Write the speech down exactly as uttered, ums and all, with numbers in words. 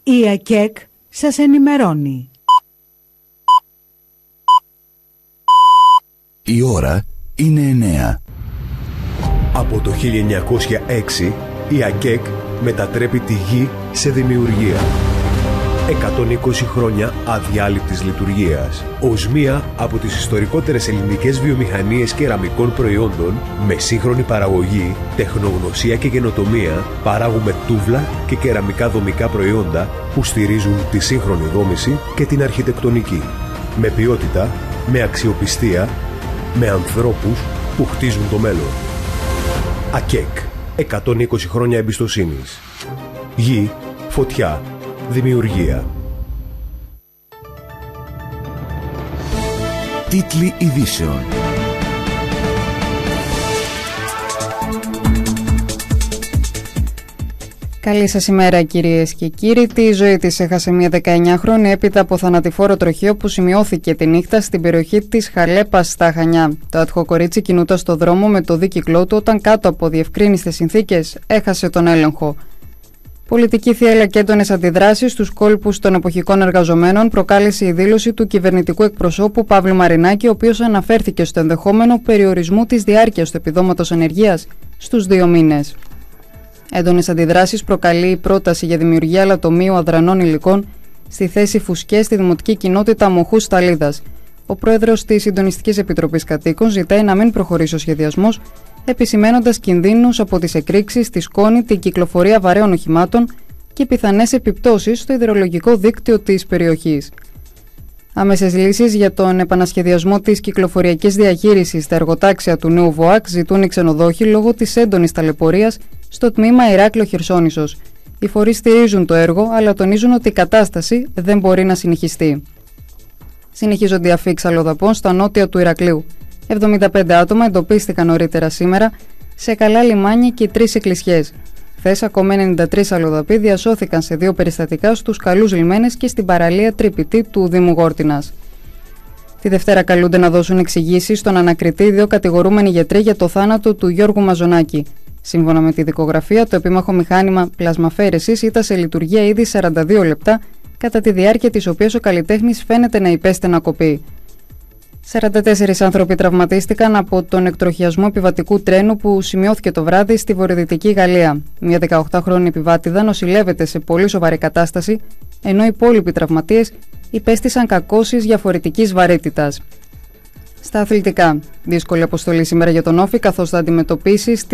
Η ΑΚΕΚ σας ενημερώνει. Η ώρα είναι εννέα. Από το χίλια εννιακόσια έξι η ΑΚΕΚ μετατρέπει τη γη σε δημιουργία. εκατόν είκοσι χρόνια αδιάλειπτης λειτουργίας. Ως μία από τις ιστορικότερες ελληνικές βιομηχανίες κεραμικών προϊόντων, με σύγχρονη παραγωγή, τεχνογνωσία και καινοτομία, παράγουμε τούβλα και κεραμικά δομικά προϊόντα που στηρίζουν τη σύγχρονη δόμηση και την αρχιτεκτονική. Με ποιότητα, με αξιοπιστία, με ανθρώπους που χτίζουν το μέλλον. ΑΚΕΚ. εκατόν είκοσι χρόνια εμπιστοσύνης. Γη, φωτιά, δημιουργία. Τίτλοι ειδήσεων. Καλή σας ημέρα κυρίες και κύριοι. Τη ζωή της έχασε μια δεκαεννιάχρονη έπειτα από θανατηφόρο τροχείο που σημειώθηκε τη νύχτα στην περιοχή της Χαλέπας στα Χανιά. Το άτυχο κορίτσι κινούταν στο δρόμο με το δίκυκλό του όταν κάτω από διευκρίνιστες συνθήκες έχασε τον έλεγχο. Πολιτική θύελλα και έντονες αντιδράσεις στους κόλπους των εποχικών εργαζομένων προκάλεσε η δήλωση του κυβερνητικού εκπροσώπου Παύλου Μαρινάκη, ο οποίος αναφέρθηκε στο ενδεχόμενο περιορισμού της διάρκειας του επιδόματος ανεργίας στους δύο μήνες. Έντονες αντιδράσεις προκαλεί η πρόταση για δημιουργία αλατομείου αδρανών υλικών στη θέση Φουσκέ στη δημοτική κοινότητα Μοχού Σταλίδας. Ο πρόεδρος της Συντονιστικής Επιτροπής Κατοίκων ζητάει να μην προχωρήσει ο σχεδιασμός, επισημαίνοντας κινδύνους από τις εκρήξεις, τη σκόνη, την κυκλοφορία βαρέων οχημάτων και πιθανές επιπτώσεις στο υδρολογικό δίκτυο της περιοχής. Άμεσες λύσεις για τον επανασχεδιασμό της κυκλοφοριακής διαχείρισης στα εργοτάξια του νέου ΒΟΑΚ ζητούν οι ξενοδόχοι λόγω της έντονης ταλαιπωρίας στο τμήμα Ηράκλειο Χερσόνησος. Οι φορείς στηρίζουν το έργο, αλλά τονίζουν ότι η κατάσταση δεν μπορεί να συνεχιστεί. Συνεχίζονται οι αφίξεις αλλοδαπών στα νότια του Ηρακλείου. εβδομήντα πέντε άτομα εντοπίστηκαν νωρίτερα σήμερα σε καλά λιμάνια και τρεις εκκλησιές. Χθες, ακόμα ενενήντα τρεις αλλοδαποί διασώθηκαν σε δύο περιστατικά στους καλούς λιμένες και στην παραλία Τρυπητή του Δήμου Γόρτινας. Τη Δευτέρα καλούνται να δώσουν εξηγήσεις στον ανακριτή δύο κατηγορούμενοι γιατροί για το θάνατο του Γιώργου Μαζονάκη. Σύμφωνα με τη δικογραφία, το επίμαχο μηχάνημα πλασμαφέρεσης ήταν σε λειτουργία ήδη σαράντα δύο λεπτά, κατά τη διάρκεια της οποίας ο καλλιτέχνης φαίνεται να υπέστη ανακοπή. σαράντα τέσσερις άνθρωποι τραυματίστηκαν από τον εκτροχιασμό επιβατικού τρένου που σημειώθηκε το βράδυ στη βορειοδυτική Γαλλία. Μια δεκαοκτάχρονη επιβάτηδα νοσηλεύεται σε πολύ σοβαρή κατάσταση, ενώ οι υπόλοιποι τραυματίες υπέστησαν κακώσεις διαφορετικής βαρύτητας. Στα αθλητικά, δύσκολη αποστολή σήμερα για τον Όφη, καθώς θα αντιμετωπίσει